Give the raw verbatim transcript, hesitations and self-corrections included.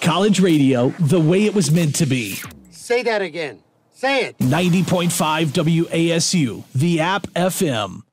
College radio the way it was meant to be. Say that again. Say it. ninety point five W A S U, the App F M.